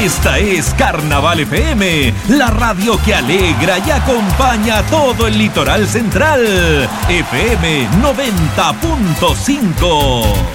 Esta es Carnaval FM, la radio que alegra y acompaña a todo el litoral central. FM 90.5.